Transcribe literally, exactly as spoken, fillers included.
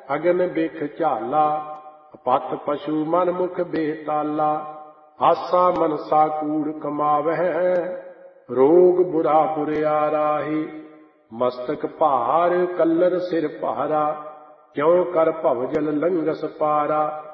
ਅਗਨ ਬਿਖ ਝਾਲਾ। ਅਪੱਤ ਪਸ਼ੂ ਮਨ ਮੁਖ ਬੇਤਾਲਾ। ਆਸਾ ਮਨਸਾ ਕੂੜ ਕਮਾਵਹਿ। ਰੋਗ ਬੁਰਾ ਬੁਰਿਆਰਾਹੀ। ਮਸਤਕ ਭਾਰ ਕਲਰ ਸਿਰ ਭਾਰਾ। ਕਿਉ ਕਰ ਭਵਜਲ ਲੰਘਸ ਪਾਰਾ।